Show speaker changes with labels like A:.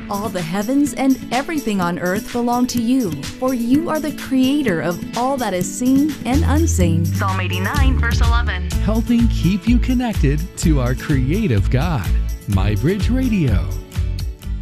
A: All the heavens and everything on earth belong to you, for you are the creator of all that is seen and unseen.
B: Psalm 89, verse 11.
C: Helping keep you connected to our creative God. MyBridge Radio.